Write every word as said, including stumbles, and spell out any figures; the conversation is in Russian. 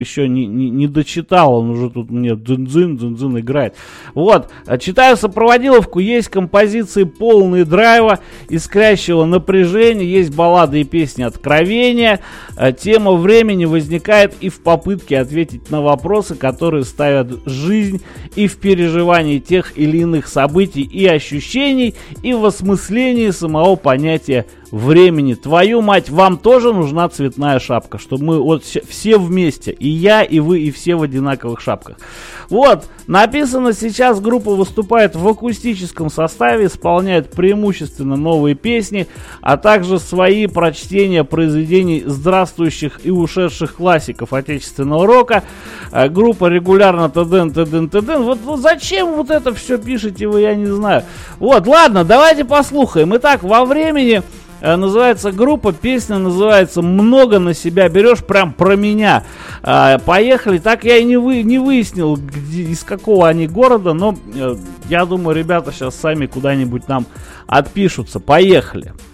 еще не, не, не дочитал, он уже тут мне дзын-дзын, дзын-дзын играет. Вот, читаю сопроводиловку, есть композиции полные драйва, искрящего напряжения, есть баллады и песни откровения. Тема времени возникает и в попытке ответить на вопросы, которые ставят жизнь и в переживании тех или иных событий и ощущений, и в осмыслении самого понятия времени. Твою мать, вам тоже нужна цветная шапка, чтобы мы вот все вместе, и я, и вы, и все в одинаковых шапках. Вот, написано сейчас, группа выступает в акустическом составе, исполняет преимущественно новые песни, а также свои прочтения произведений здравствующих и ушедших классиков отечественного рока. Группа регулярно тдн, тдн, тдн. Вот, вот зачем вот это все пишете вы, я не знаю. Вот, ладно, давайте послушаем. Итак, во времени... Называется группа, песня называется «Много на себя берешь», прям про меня. А, поехали. Так я и не, вы, не выяснил, где, из какого они города, но э, я думаю, ребята сейчас сами куда-нибудь нам отпишутся. Поехали.